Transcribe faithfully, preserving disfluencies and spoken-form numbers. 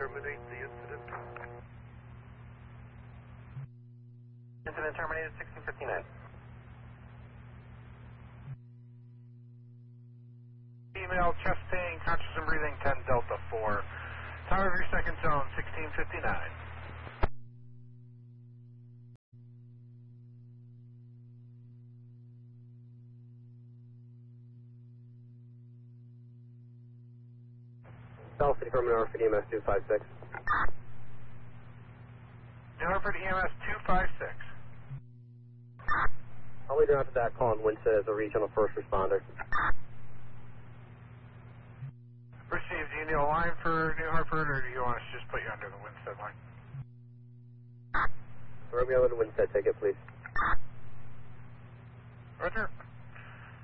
terminate the incident. Incident terminated sixteen fifty-nine. Email, chest pain, conscious and breathing, ten Delta four. Time of your second zone, sixteen fifty-nine. South City from New Hartford E M S two five six. New Hartford E M S two five six. I'll lead after that call on Winston as a regional first responder. Received. Do you need a line for New Hartford, or do you want us to just put you under the Winstead line? Romeo and Winston, take it, please. Roger.